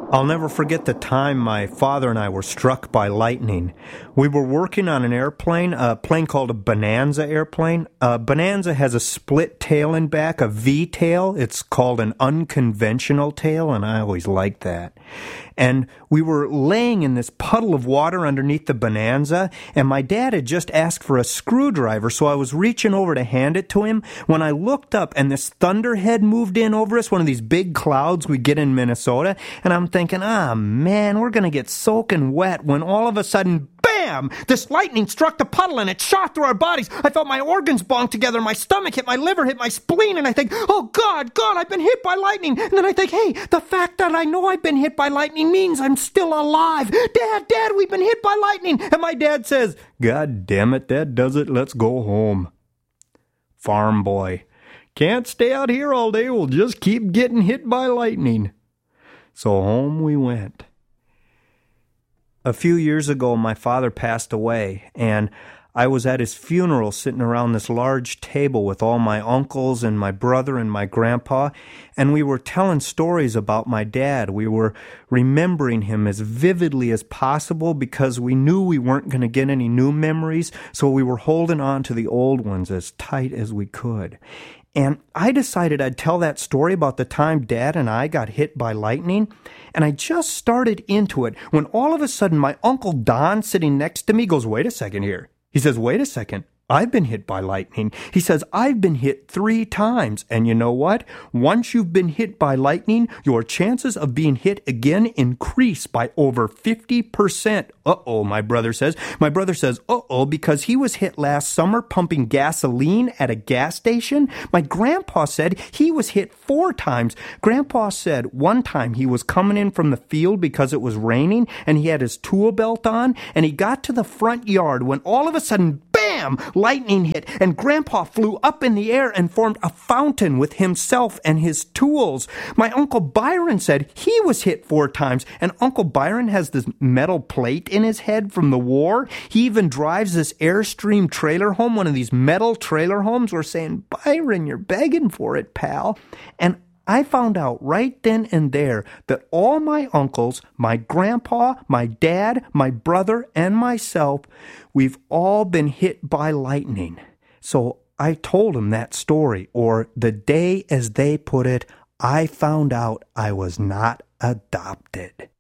I'll never forget the time my father and I were struck by lightning. We were working on an airplane, a plane called a Bonanza airplane. Bonanza has a split tail in back, a V-tail. It's called an unconventional tail, and I always liked that. And we were laying in this puddle of water underneath the Bonanza, and my dad had just asked for a screwdriver, so I was reaching over to hand it to him when I looked up and this thunderhead moved in over us, one of these big clouds we get in Minnesota, and I'm thinking, man, we're going to get soaking wet, when all of a sudden, bam! This lightning struck the puddle and it shot through our bodies. I felt my organs bong together, my stomach hit my liver, hit my spleen, and I think, oh God, I've been hit by lightning. And then I think, hey, the fact that I know I've been hit by lightning means I'm still alive. Dad, we've been hit by lightning. And my dad says, God damn it, that does it, let's go home. Farm boy, can't stay out here all day, we'll just keep getting hit by lightning. So home we went. A few years ago, my father passed away, and I was at his funeral sitting around this large table with all my uncles and my brother and my grandpa, and we were telling stories about my dad. We were remembering him as vividly as possible because we knew we weren't going to get any new memories, so we were holding on to the old ones as tight as we could. And I decided I'd tell that story about the time Dad and I got hit by lightning, and I just started into it when all of a sudden my Uncle Don sitting next to me goes, wait a second here. He says, wait a second. I've been hit by lightning. He says, I've been hit 3 times. And you know what? Once you've been hit by lightning, your chances of being hit again increase by over 50%. Uh-oh, my brother says. My brother says, uh-oh, because he was hit last summer pumping gasoline at a gas station. My grandpa said he was hit 4 times. Grandpa said one time he was coming in from the field because it was raining, and he had his tool belt on, and he got to the front yard when all of a sudden, bam! Lightning hit, and Grandpa flew up in the air and formed a fountain with himself and his tools. My Uncle Byron said he was hit 4 times, and Uncle Byron has this metal plate in his head from the war. He even drives this Airstream trailer home, one of these metal trailer homes. We're saying, Byron, you're begging for it, pal. And I found out right then and there that all my uncles, my grandpa, my dad, my brother, and myself, we've all been hit by lightning. So I told them that story, or the day, as they put it, I found out I was not adopted.